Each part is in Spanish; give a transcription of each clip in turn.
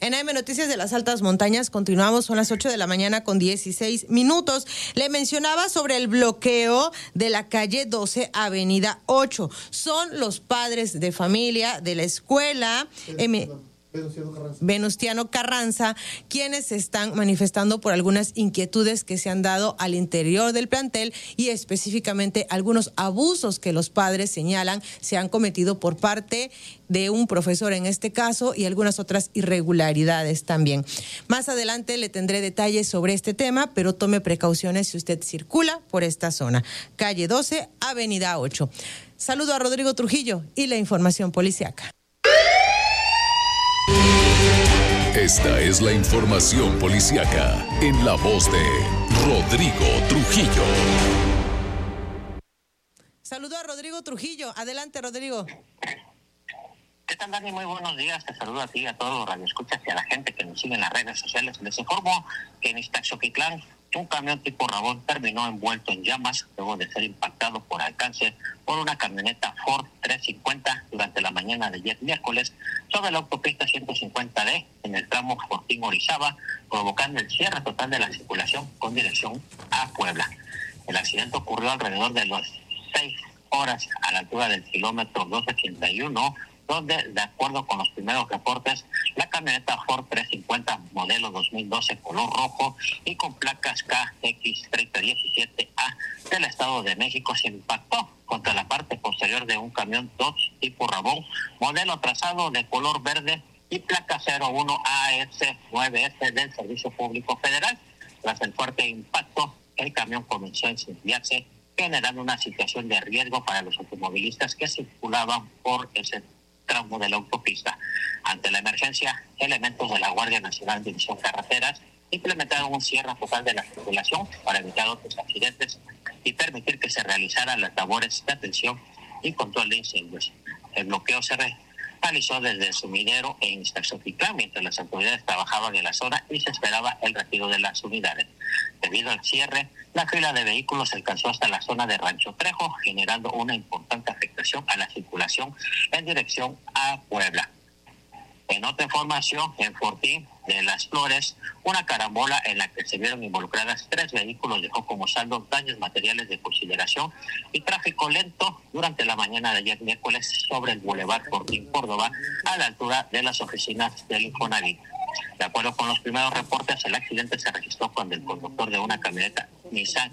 En AM Noticias de las Altas Montañas continuamos, son las 8 de la mañana con 16 minutos. Le mencionaba sobre el bloqueo de la calle 12, avenida 8. Son los padres de familia de la escuela Venustiano Carranza, quienes se están manifestando por algunas inquietudes que se han dado al interior del plantel y específicamente algunos abusos que los padres señalan se han cometido por parte de un profesor en este caso y algunas otras irregularidades también. Más adelante le tendré detalles sobre este tema, pero tome precauciones si usted circula por esta zona. Calle 12, avenida 8. Saludo a Rodrigo Trujillo y la información policiaca. Esta es la información policiaca en la voz de Rodrigo Trujillo. Saludo a Rodrigo Trujillo. Adelante, Rodrigo. ¿Qué tal, Dani? Muy buenos días. Te saludo a ti, a todos los radioescuchas y a la gente que nos sigue en las redes sociales. Les informo que en Iztaxoquitlán un camión tipo Rabón terminó envuelto en llamas luego de ser impactado por alcance por una camioneta Ford 350 durante la mañana de ayer miércoles sobre la autopista 150D en el tramo Fortín-Orizaba, provocando el cierre total de la circulación con dirección a Puebla. El accidente ocurrió alrededor de las 6 horas a la altura del kilómetro 281, donde, de acuerdo con los primeros reportes, la camioneta Ford 350 modelo 2012 color rojo y con placas KX3017A del Estado de México se impactó contra la parte posterior de un camión Dodge tipo Rabón, modelo trazado de color verde y placa 01AS9S del Servicio Público Federal. Tras el fuerte impacto, el camión comenzó a incendiarse, generando una situación de riesgo para los automovilistas que circulaban por ese tramo de la autopista. Ante la emergencia, elementos de la Guardia Nacional División Carreteras implementaron un cierre total de la circulación para evitar otros accidentes y permitir que se realizaran las labores de atención y control de incendios. El bloqueo se realizó desde el sumidero en Iztaxoquitlán mientras las autoridades trabajaban en la zona y se esperaba el retiro de las unidades. Debido al cierre, la fila de vehículos alcanzó hasta la zona de Rancho Trejo, generando una importante afectación a la circulación en dirección a Puebla. En otra información, en Fortín de las Flores, una carambola en la que se vieron involucradas 3 vehículos dejó como saldo daños materiales de consideración y tráfico lento durante la mañana de ayer miércoles sobre el Boulevard Fortín Córdoba, a la altura de las oficinas del Infonavit. De acuerdo con los primeros reportes, el accidente se registró cuando el conductor de una camioneta Nissan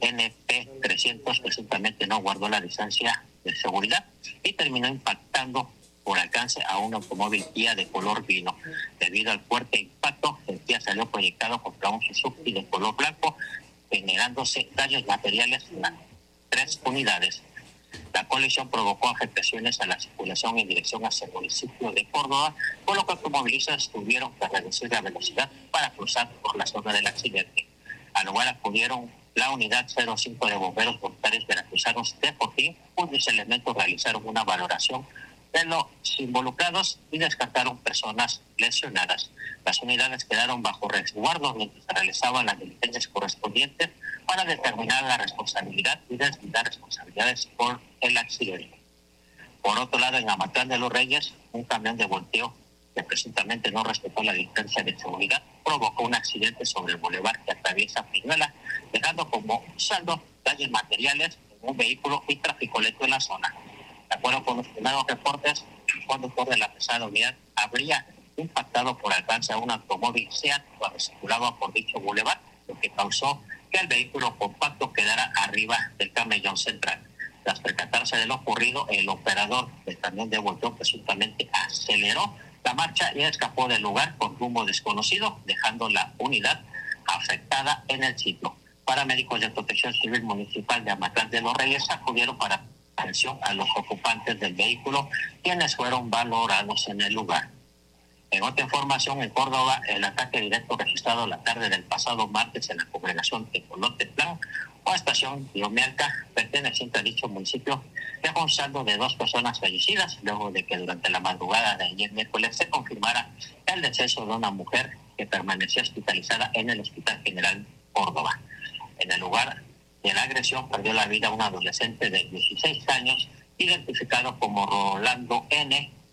NP300 presuntamente no guardó la distancia de seguridad y terminó impactando por alcance a un automóvil Kia de color vino. Debido al fuerte impacto, el Kia salió proyectado contra un Suzuki de color blanco, generándose daños materiales en las 3 unidades. La colisión provocó afectaciones a la circulación en dirección hacia el municipio de Córdoba, por lo que automovilistas tuvieron que reducir la velocidad para cruzar por la zona del accidente. Al lugar acudieron la unidad 05 de bomberos voluntarios veracruzanos de Fortín, cuyos elementos realizaron una valoración de los involucrados y descartaron personas lesionadas. Las unidades quedaron bajo resguardo mientras se realizaban las diligencias correspondientes para determinar la responsabilidad y deslindar responsabilidades por el accidente. Por otro lado, en Amatlán de los Reyes, un camión de volteo que presuntamente no respetó la distancia de seguridad provocó un accidente sobre el bulevar que atraviesa Piñuela, dejando como saldo daños materiales en un vehículo y tráfico lento en la zona. De acuerdo con los primeros reportes, el conductor de la pesada unidad habría impactado por alcance a un automóvil SEAT cuando circulaba por dicho bulevar, lo que causó que el vehículo compacto quedara arriba del camellón central. Tras percatarse de lo ocurrido, el operador del camión de volteo presuntamente aceleró la marcha y escapó del lugar con rumbo desconocido, dejando la unidad afectada en el sitio. Paramédicos de Protección Civil Municipal de Amatlán de los Reyes acudieron para atención a los ocupantes del vehículo, quienes fueron valorados en el lugar. En otra información, en Córdoba, el ataque directo registrado la tarde del pasado martes en la congregación de Colotetlán o estación Biomialca, perteneciente a dicho municipio, dejó un saldo de 2 personas fallecidas, luego de que durante la madrugada de ayer miércoles se confirmara el deceso de una mujer que permanecía hospitalizada en el Hospital General Córdoba. En el lugar de la agresión perdió la vida un adolescente de 16 años, identificado como Rolando N.,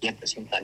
quien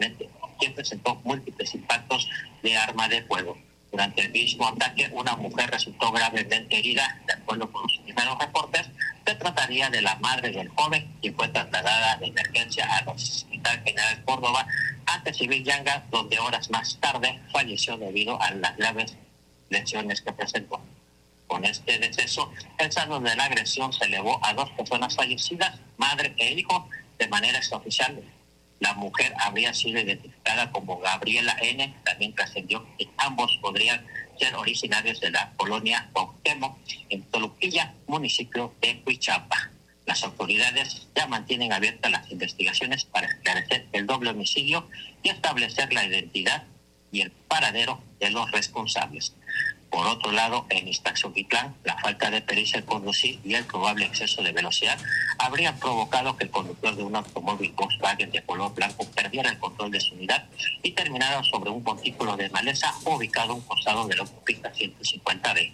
presentó múltiples impactos de arma de fuego. Durante el mismo ataque, una mujer resultó gravemente herida. De acuerdo con los primeros reportes, se trataría de la madre del joven, quien fue trasladada de emergencia al Hospital General Córdoba ante Civil Yanga, donde horas más tarde falleció debido a las graves lesiones que presentó. Con este deceso, el saldo de la agresión se elevó a 2 personas fallecidas, madre e hijo, de manera extraoficial. La mujer habría sido identificada como Gabriela N. También trascendió que ambos podrían ser originarios de la colonia Cuauhtémoc, en Toluquilla, municipio de Huichapa. Las autoridades ya mantienen abiertas las investigaciones para esclarecer el doble homicidio y establecer la identidad y el paradero de los responsables. Por otro lado, en Ixtaxoquitlán, la falta de pericia al conducir y el probable exceso de velocidad habrían provocado que el conductor de un automóvil Volkswagen de color blanco perdiera el control de su unidad y terminara sobre un montículo de maleza ubicado a un costado de la autopista 150B.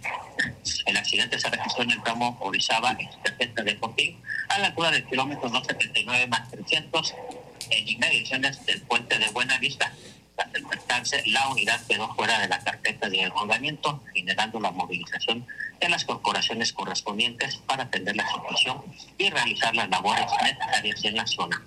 El accidente se registró en el tramo Orizaba-Exterceta de Cotín, a la altura del kilómetro 279 más 300, en inmediaciones del puente de Buenavista. Tras el percance, la unidad quedó fuera de la carpeta de rodamiento, generando la movilización de las corporaciones correspondientes para atender la situación y realizar las labores necesarias en la zona.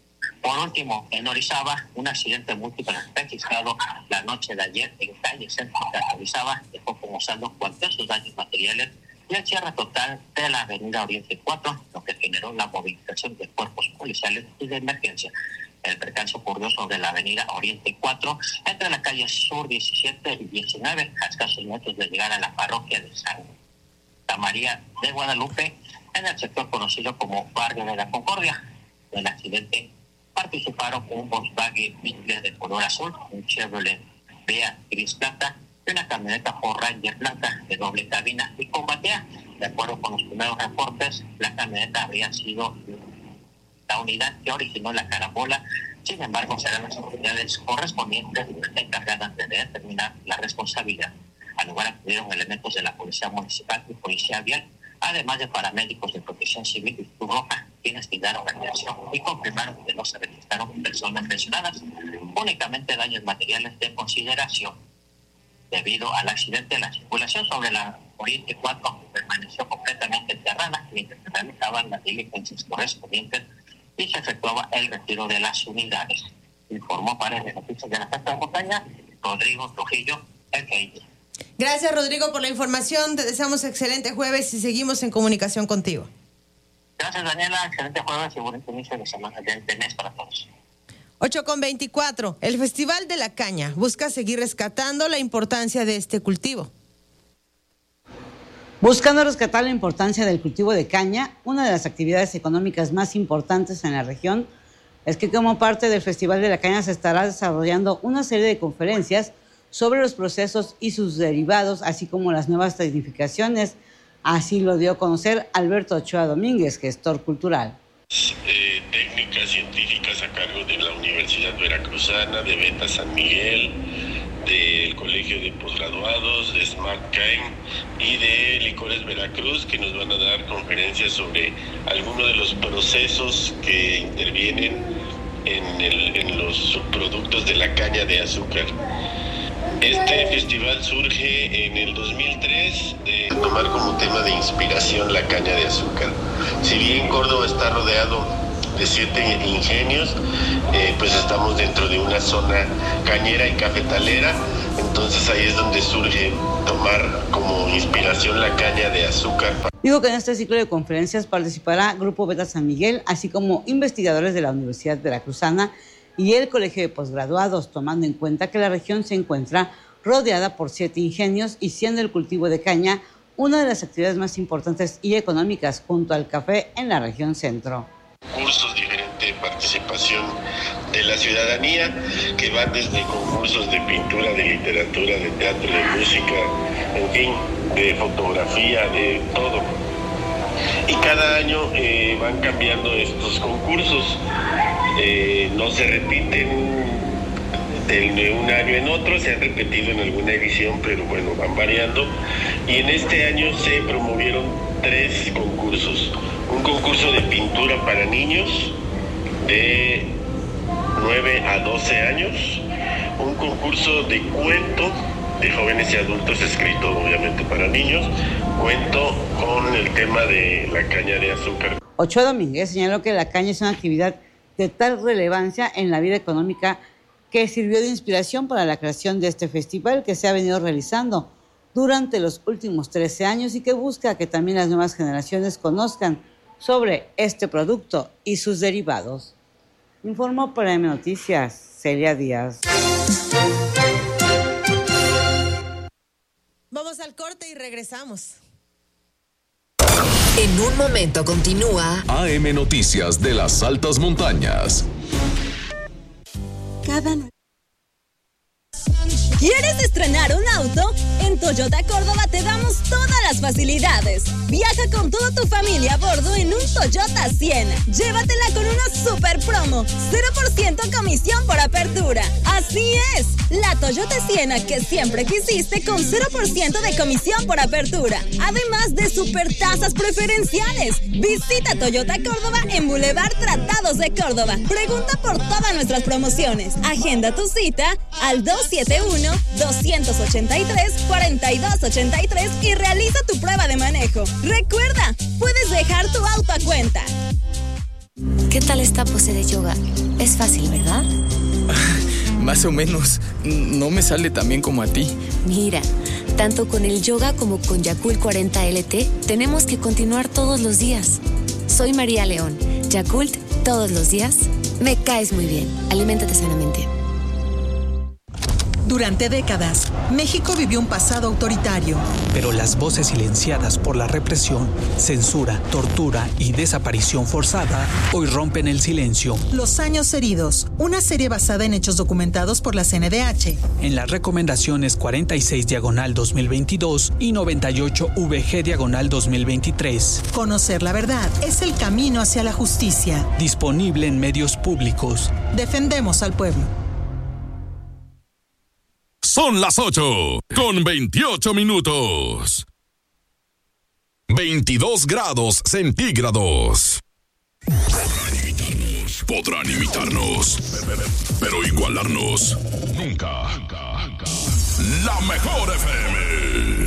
Por último, en Orizaba, un accidente múltiple registrado la noche de ayer en calle céntrica de Orizaba dejó como saldo cuantiosos daños materiales y el cierre total de la avenida Oriente 4, lo que generó la movilización de cuerpos policiales y de emergencia. El percance ocurrió sobre la avenida Oriente 4, entre la calle Sur 17 y 19, a escasos metros de llegar a la parroquia de Santa María de Guadalupe, en el sector conocido como Barrio de la Concordia. En el accidente participaron un Volkswagen Beetle de color azul, un Chevrolet Bea gris plata y una camioneta Ford Ranger blanca de doble cabina y con batea. De acuerdo con los primeros reportes, la camioneta habría sido la unidad que originó la carambola. Sin embargo, serán las autoridades correspondientes encargadas de determinar la responsabilidad. Al lugar acudieron elementos de la Policía Municipal y Policía Vial, además de paramédicos de Protección Civil y Cruz Roja, quienes brindaron atención y confirmaron que no se registraron personas lesionadas, únicamente daños materiales de consideración. Debido al accidente, la circulación sobre la Oriente 4 permaneció completamente cerrada mientras se realizaban las diligencias correspondientes y se efectuaba el retiro de las unidades. Informó para el Noticias de la Santa Montaña, Rodrigo Trujillo, el KD. Gracias, Rodrigo, por la información. Te deseamos excelente jueves y seguimos en comunicación contigo. Gracias, Daniela. Excelente jueves y buen inicio de semana de mes para todos. 8:24. El Festival de la Caña busca seguir rescatando la importancia de este cultivo. Buscando rescatar la importancia del cultivo de caña, una de las actividades económicas más importantes en la región es que como parte del Festival de la Caña se estará desarrollando una serie de conferencias sobre los procesos y sus derivados, así como las nuevas tecnificaciones. Así lo dio a conocer Alberto Ochoa Domínguez, gestor cultural. Técnicas científicas a cargo de la Universidad Veracruzana, de Beta San Miguel, del Colegio de Posgraduados, de Smart Kind y de Licores Veracruz, que nos van a dar conferencias sobre algunos de los procesos que intervienen en los subproductos de la caña de azúcar. Este festival surge en el 2003 de tomar como tema de inspiración la caña de azúcar. Si bien Córdoba está rodeado de 7 ingenios, pues estamos dentro de una zona cañera y cafetalera, entonces ahí es donde surge tomar como inspiración la caña de azúcar. Digo que en este ciclo de conferencias participará Grupo Beta San Miguel, así como investigadores de la Universidad Veracruzana y el Colegio de Posgraduados, tomando en cuenta que la región se encuentra rodeada por 7 ingenios y siendo el cultivo de caña una de las actividades más importantes y económicas junto al café en la región centro. Cursos, diferente participación de la ciudadanía, que van desde concursos de pintura, de literatura, de teatro, de música, en fin, de fotografía, de todo. Y cada año van cambiando estos concursos, no se repiten de un año en otro, se han repetido en alguna edición, pero bueno, van variando. Y en este año se promovieron 3 concursos. Un concurso de pintura para niños de 9 a 12 años, un concurso de cuento de jóvenes y adultos escrito obviamente para niños, cuento con el tema de la caña de azúcar. Ochoa Domínguez señaló que la caña es una actividad de tal relevancia en la vida económica que sirvió de inspiración para la creación de este festival que se ha venido realizando durante los últimos 13 años y que busca que también las nuevas generaciones conozcan sobre este producto y sus derivados. Informó para M Noticias, Celia Díaz. Vamos al corte y regresamos. En un momento continúa AM Noticias de las altas montañas. ¿Quieres estrenar un auto? En Toyota Córdoba te damos todas las facilidades. Viaja con toda tu familia a bordo en un Toyota Siena. Llévatela con una super promo. 0% comisión por apertura. Así es, la Toyota Siena que siempre quisiste con 0% de comisión por apertura. Además de super tasas preferenciales. Visita Toyota Córdoba en Boulevard Tratados de Córdoba. Pregunta por todas nuestras promociones. Agenda tu cita al 271-283-4283 y realiza tu prueba de manejo. Recuerda, puedes dejar tu auto a cuenta. ¿Qué tal esta pose de yoga? Es fácil, ¿verdad? Más o menos. No me sale tan bien como a ti. Mira, tanto con el yoga como con Yakult 40 LT, tenemos que continuar todos los días. Soy María León. Yakult, todos los días. Me caes muy bien. Aliméntate sanamente. Durante décadas, México vivió un pasado autoritario. Pero las voces silenciadas por la represión, censura, tortura y desaparición forzada hoy rompen el silencio. Los años heridos, una serie basada en hechos documentados por la CNDH. En las recomendaciones 46/2022 y 98/VG/2023. Conocer la verdad es el camino hacia la justicia. Disponible en medios públicos. Defendemos al pueblo. Son las 8:28. 22 grados centígrados. Podrán imitarnos, pero igualarnos nunca. La mejor FM.